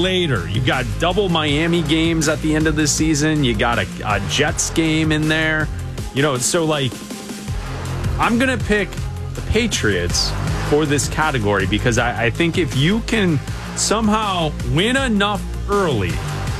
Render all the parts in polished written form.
later. You got double Miami games at the end of the season. You got a Jets game in there. So I'm going to pick the Patriots for this category because I think if you can somehow win enough early,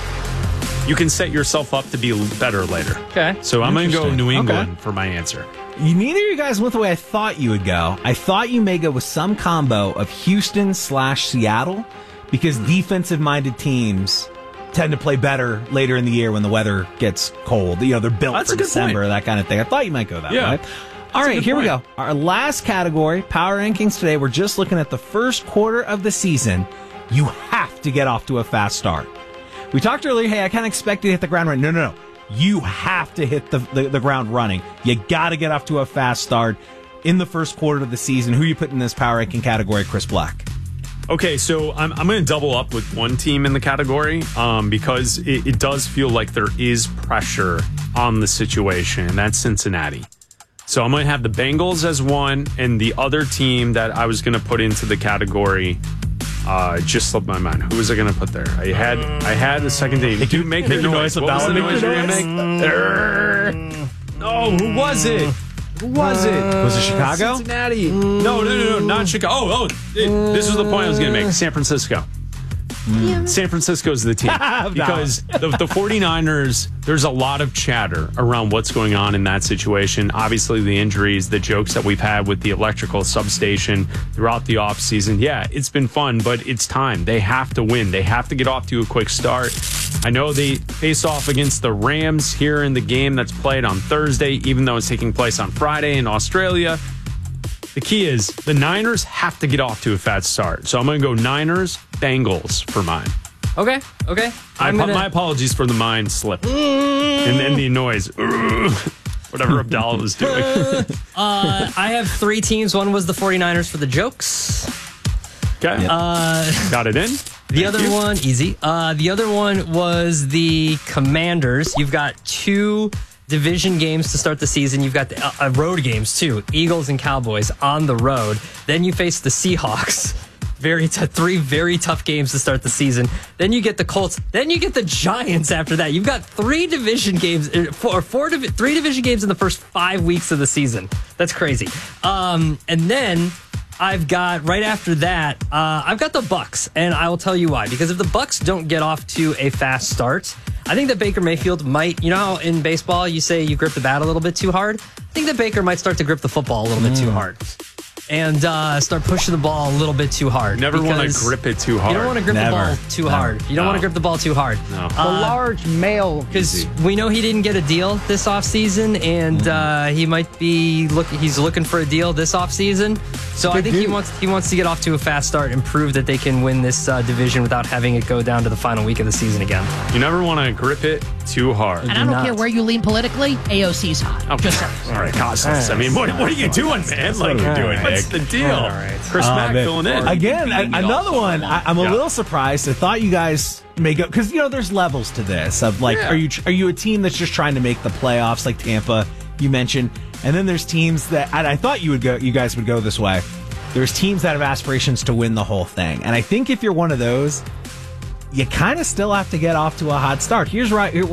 you can set yourself up to be better later. Okay. So I'm going to go New England for my answer. Neither of you guys went the way I thought you would go. I thought you may go with some combo of Houston/Seattle because defensive-minded teams tend to play better later in the year when the weather gets cold. They're built for December, that kind of thing. I thought you might go that way. All right, here we go. Our last category, Power Rankings today. We're just looking at the first quarter of the season. You have to get off to a fast start. We talked earlier, hey, I kind of expect you to hit the ground running. No. You have to hit the ground running. You got to get off to a fast start in the first quarter of the season. Who you put in this power ranking category, Chris Black? Okay, so I'm going to double up with one team in the category because it does feel like there is pressure on the situation, and that's Cincinnati. So I'm going to have the Bengals as one, and the other team that I was going to put into the category just slipped my mind. Who was I going to put there? I had a second date. Did you make the noise? What was the noise you were going to make? Oh, who was it? Who was it? Was it Chicago? Cincinnati. No, not Chicago. This is the point I was going to make. San Francisco. San Francisco's the team because the 49ers, there's a lot of chatter around what's going on in that situation. Obviously, the injuries, the jokes that we've had with the electrical substation throughout the offseason. Yeah, it's been fun, but it's time. They have to win. They have to get off to a quick start. I know they face off against the Rams here in the game that's played on Thursday, even though it's taking place on Friday in Australia. The key is the Niners have to get off to a fast start. So I'm going to go Niners, Bengals for mine. Okay. My apologies for the mind slip and then the noise. Whatever Abdallah was doing. I have three teams. One was the 49ers for the jokes. Okay. Got it in. The other one, easy. The other one was the Commanders. You've got two division games to start the season. You've got the road games too. Eagles and Cowboys on the road. Then you face the Seahawks. Three very tough games to start the season. Then you get the Colts. Then you get the Giants after that. You've got three division games in the first 5 weeks of the season. That's crazy. And then I've got right after that, I've got the Bucs, and I will tell you why. Because if the Bucs don't get off to a fast start, I think that Baker Mayfield might, you know how in baseball you say you grip the bat a little bit too hard? I think that Baker might start to grip the football a little bit too hard. And start pushing the ball a little bit too hard. Never want to grip it too hard. You don't want to grip the ball too hard. You don't want to grip the ball too hard. No. The large male. Because we know he didn't get a deal this offseason, and he might be he's looking for a deal this offseason. So I think he wants to get off to a fast start and prove that they can win this division without having it go down to the final week of the season again. You never want to grip it too hard. And I don't care where you lean politically, AOC's hot. Okay. Just all right, Costas. I mean, what are you doing, man? Like, you're doing What's the deal? All right. Chris Mack filling in. Again, another one. I'm a little surprised. I thought you guys may go because there's levels to this. Of like, are you a team that's just trying to make the playoffs, like Tampa you mentioned, and then there's teams that I thought you guys would go this way. There's teams that have aspirations to win the whole thing, and I think if you're one of those, you kind of still have to get off to a hot start. Here's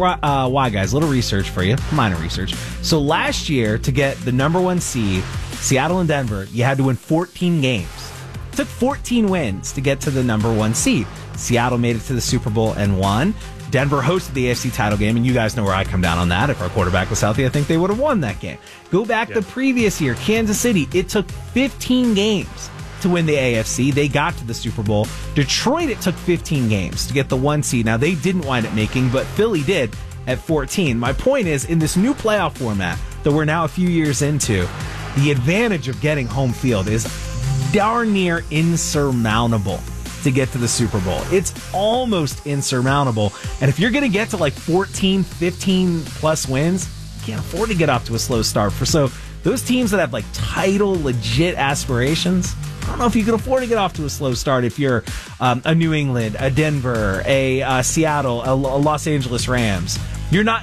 why, guys. A little research for you, minor research. So last year, to get the number one seed, Seattle and Denver, you had to win 14 games. It took 14 wins to get to the number one seed. Seattle made it to the Super Bowl and won. Denver hosted the AFC title game, and you guys know where I come down on that. If our quarterback was healthy, I think they would have won that game. Go back the previous year, Kansas City, it took 15 games to win the AFC. They got to the Super Bowl. Detroit, it took 15 games to get the one seed. Now, they didn't wind up making, but Philly did at 14. My point is, in this new playoff format that we're now a few years into, the advantage of getting home field is darn near insurmountable to get to the Super Bowl. It's almost insurmountable. And if you're going to get to like 14, 15 plus wins, you can't afford to get off to a slow start. So those teams that have like title, legit aspirations, I don't know if you can afford to get off to a slow start if you're a New England, a Denver, a Seattle, a Los Angeles Rams. You're not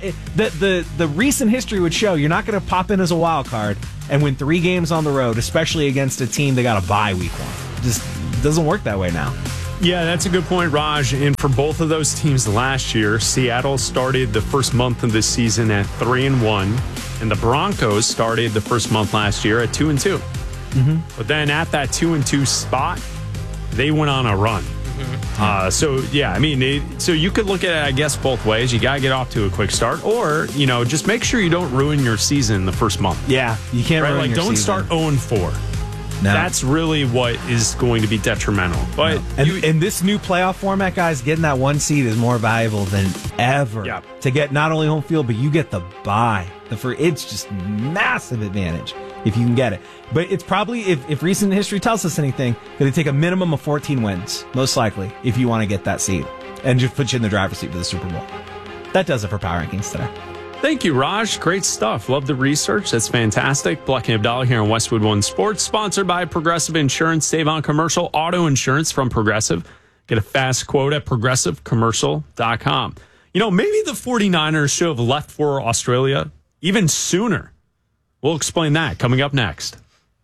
the recent history would show you're not going to pop in as a wild card and win 3 games on the road, especially against a team that got a bye week one. Just doesn't work that way now. Yeah, that's a good point, Raj. And for both of those teams last year, Seattle started the first month of the season at 3-1, and the Broncos started the first month last year at 2-2. Mm-hmm. But then at that 2-2 spot, they went on a run. So you could look at it, I guess, both ways. You got to get off to a quick start, or just make sure you don't ruin your season the first month. Yeah, you can't ruin your don't season. start 0-4. No. That's really what is going to be detrimental. But and this new playoff format, guys, getting that 1 seed is more valuable than ever. Yep. To get not only home field, but you get the bye. It's just massive advantage if you can get it. But it's probably, if recent history tells us anything, going to take a minimum of 14 wins, most likely, if you want to get that seed and just put you in the driver's seat for the Super Bowl. That does it for Power Rankings today. Thank you, Raj. Great stuff. Love the research. That's fantastic. Black and Abdallah here on Westwood One Sports, sponsored by Progressive Insurance. Save on commercial auto insurance from Progressive. Get a fast quote at progressivecommercial.com. Maybe the 49ers should have left for Australia even sooner. We'll explain that coming up next.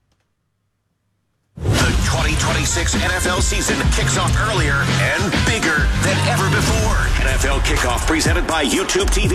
The 2026 NFL season kicks off earlier and bigger than ever before. NFL Kickoff presented by YouTube TV.